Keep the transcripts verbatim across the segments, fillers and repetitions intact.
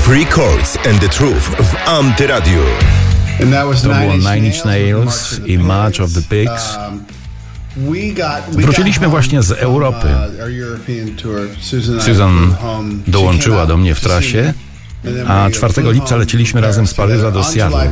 Free Chords and the Truth w Antyradiu. To było Nine Inch Nails i March of the Pigs. Wróciliśmy właśnie z Europy. Susan dołączyła do mnie w trasie, a czwartego lipca leciliśmy razem z Paryża do Seattle.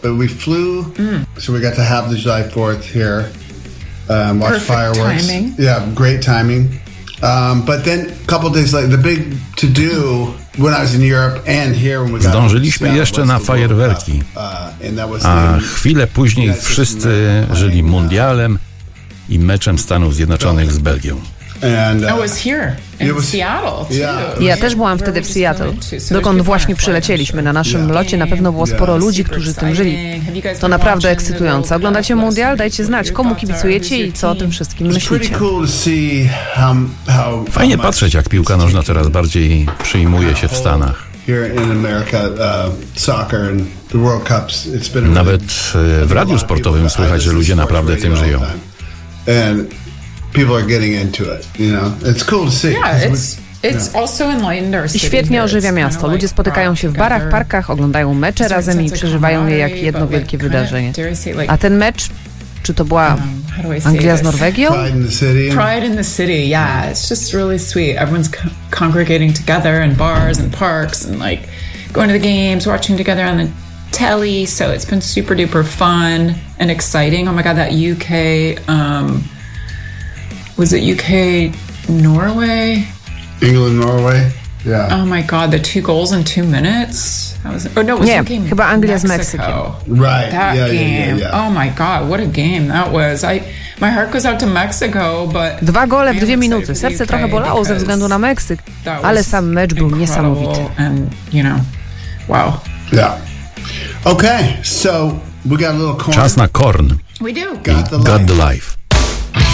Zdążyliśmy jeszcze na fajerwerki, a chwilę później wszyscy żyli mundialem i meczem Stanów Zjednoczonych z Belgią. Ja też byłam wtedy w Seattle, dokąd właśnie przylecieliśmy. Na naszym locie na pewno było sporo ludzi, którzy tym żyli. To naprawdę ekscytujące. Oglądacie mundial? Dajcie znać, komu kibicujecie i co o tym wszystkim myślicie. Fajnie patrzeć, jak piłka nożna coraz bardziej przyjmuje się w Stanach. Nawet w radiu sportowym słychać, że ludzie naprawdę tym żyją. People are getting into it, you know. It's cool to see. Yeah, it's it's also enlightened our city. Świetnie ożywia miasto. Ludzie spotykają się w barach, parkach, oglądają mecze razem i przeżywają je jak jedno wielkie wydarzenie. A ten mecz, czy to była Anglia z Norwegią? Pride in the city. Pride in the city, yeah. It's just really sweet. Everyone's co- congregating together in bars and parks and like going to the games, watching together on the telly. So it's been super duper fun and exciting. Oh my God, that U K... Um, Was it U K, Norway? England, Norway? Yeah. Oh my God, the two goals in two minutes? That was, or no, it was Nie, the game chyba Anglia z Mexico. Meksykiem. Right. That yeah, game. Yeah, yeah, yeah. Oh my God, what a game that was. I my heart goes out to Mexico, but Dwa gole w dwie minuty. Serce trochę bolało ze względu na Meksyk, ale sam mecz był niesamowity. And, you know, wow. Yeah. Okay, so we got a little corn. Czas na Korn We do. Got the i Got life. the Life.